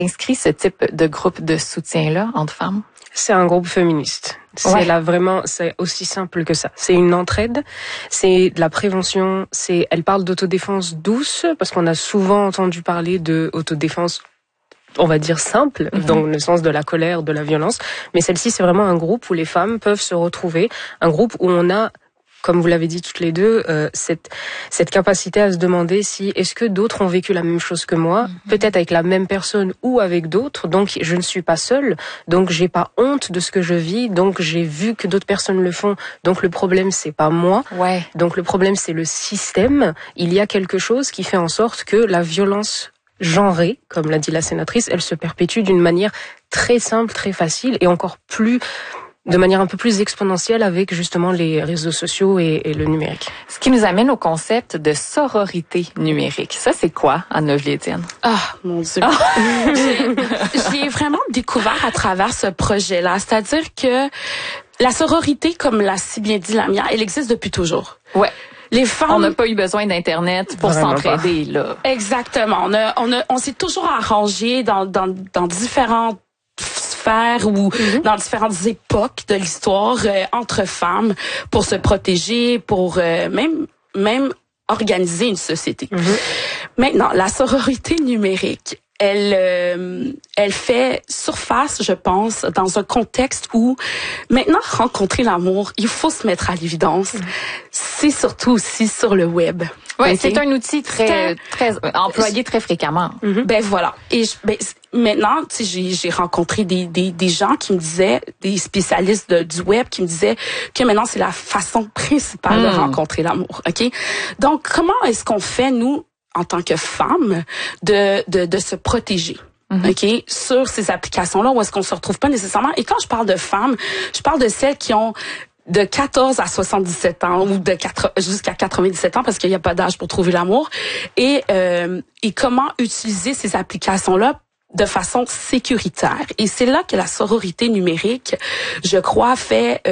inscrit ce type de groupe de soutien-là entre femmes? C'est un groupe féministe. C'est c'est aussi simple que ça. C'est une entraide, c'est de la prévention, elle parle d'autodéfense douce, parce qu'on a souvent entendu parler de autodéfense, on va dire simple, dans le sens de la colère, de la violence. Mais celle-ci, c'est vraiment un groupe où les femmes peuvent se retrouver, un groupe où on a, comme vous l'avez dit toutes les deux, cette capacité à se demander si est-ce que d'autres ont vécu la même chose que moi, peut-être avec la même personne ou avec d'autres, donc je ne suis pas seule, donc j'ai pas honte de ce que je vis, donc j'ai vu que d'autres personnes le font, donc le problème c'est pas moi, donc le problème c'est le système. Il y a quelque chose qui fait en sorte que la violence genrée, comme l'a dit la sénatrice, elle se perpétue d'une manière très simple, très facile et encore plus de manière un peu plus exponentielle avec justement les réseaux sociaux et le numérique. Ce qui nous amène au concept de sororité numérique. Ça, c'est quoi, Anne Lovely-Étienne? Ah, mon Dieu. J'ai vraiment découvert à travers ce projet-là. C'est-à-dire que la sororité, comme l'a si bien dit Lamia, elle existe depuis toujours. Ouais. Les femmes... On n'a pas eu besoin d'Internet pour s'entraider, là. Exactement. On s'est toujours arrangé dans différentes sphères ou dans différentes époques de l'histoire entre femmes pour se protéger, pour même organiser une société. Maintenant, la sororité numérique, elle fait surface, je pense, dans un contexte où maintenant rencontrer l'amour, il faut se mettre à l'évidence. C'est surtout aussi sur le web. Oui, c'est un outil très employé très fréquemment. Ben voilà. Et maintenant, tu sais, j'ai rencontré des gens qui me disaient, des spécialistes du web qui me disaient que maintenant c'est la façon principale de rencontrer l'amour. Ok. Donc comment est-ce qu'on fait nous en tant que femmes de se protéger? OK, sur ces applications-là où est-ce qu'on se retrouve pas nécessairement. Et quand je parle de femmes, je parle de celles qui ont de 14 à 77 ans ou jusqu'à 97 ans parce qu'il n'y a pas d'âge pour trouver l'amour. Et comment utiliser ces applications-là de façon sécuritaire. Et c'est là que la sororité numérique, je crois, fait...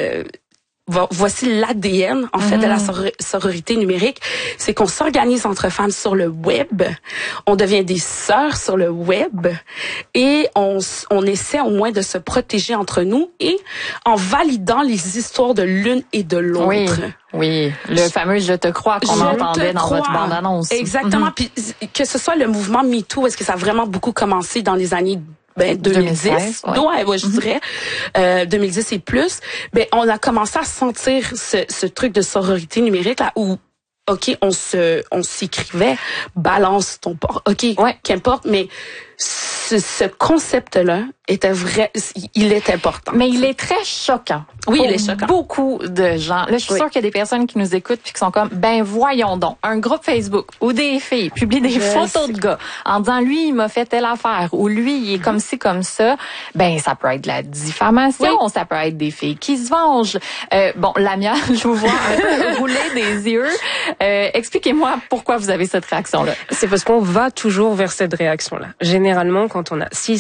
voici l'ADN, en fait, de la sororité numérique. C'est qu'on s'organise entre femmes sur le web. On devient des sœurs sur le web. Et on essaie au moins de se protéger entre nous et en validant les histoires de l'une et de l'autre. Oui, le fameux « je te crois » qu'on entendait dans votre bande-annonce. Exactement. Puis que ce soit le mouvement MeToo, est-ce que ça a vraiment beaucoup commencé dans les années 2010, je dirais 2010 et plus, on a commencé à sentir ce truc de sororité numérique là où OK, on s'écrivait balance ton port. OK, qu'importe, mais ce concept-là était vrai, il est important. Mais il est très choquant. Oui, il est choquant. Beaucoup de gens. Là, je suis sûre qu'il y a des personnes qui nous écoutent puis qui sont comme, voyons donc, un groupe Facebook où des filles publient des photos de gars en disant, lui, il m'a fait telle affaire ou lui, il est comme ci, comme ça. Ça peut être de la diffamation, ça peut être des filles qui se vengent. Lamia, je vous vois un peu rouler des yeux. Expliquez-moi pourquoi vous avez cette réaction-là. C'est parce qu'on va toujours vers cette réaction-là. Généralement, quand on a, si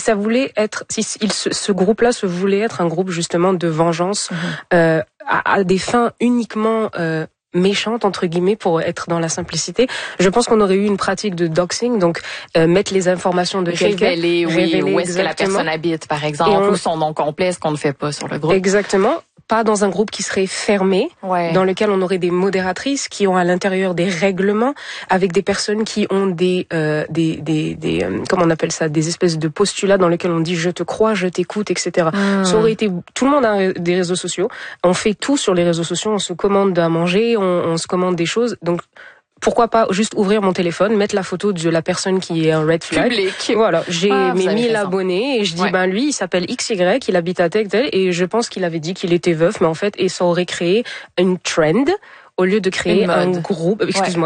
ce groupe-là se voulait être un groupe justement de vengeance à des fins uniquement méchantes entre guillemets pour être dans la simplicité, je pense qu'on aurait eu une pratique de doxing, donc mettre les informations de quelqu'un, révéler où est-ce que la personne habite par exemple, ou son nom complet, ce qu'on ne fait pas sur le groupe. Exactement. Pas dans un groupe qui serait fermé, dans lequel on aurait des modératrices qui ont à l'intérieur des règlements avec des personnes qui ont des comment on appelle ça, des espèces de postulats dans lesquels on dit je te crois, je t'écoute, etc. Ça aurait été, tout le monde a des réseaux sociaux, on fait tout sur les réseaux sociaux, on se commande à manger, on se commande des choses, donc pourquoi pas juste ouvrir mon téléphone, mettre la photo de la personne qui est un red flag. Public. Voilà, j'ai mes 1000 abonnés et je dis lui il s'appelle XY, il habite à tel et je pense qu'il avait dit qu'il était veuf, mais en fait et ça aurait créé une trend au lieu de créer un groupe,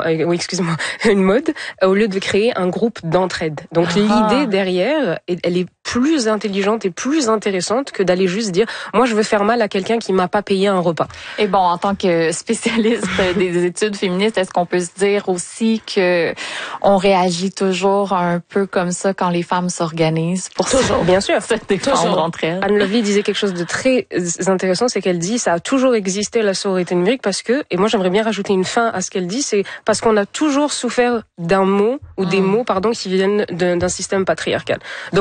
une mode, au lieu de créer un groupe d'entraide. Donc l'idée derrière, elle est plus intelligente et plus intéressante que d'aller juste dire moi je veux faire mal à quelqu'un qui m'a pas payé un repas. Et en tant que spécialiste des études féministes, est-ce qu'on peut se dire aussi que on réagit toujours un peu comme ça quand les femmes s'organisent pour bien sûr se défendre entre elles? Anne Lovely disait quelque chose de très intéressant, c'est qu'elle dit ça a toujours existé la sororité numérique parce que, et moi j'aimerais bien rajouter une fin à ce qu'elle dit, c'est parce qu'on a toujours souffert d'un mot ou des mots qui viennent d'un système patriarcal. Donc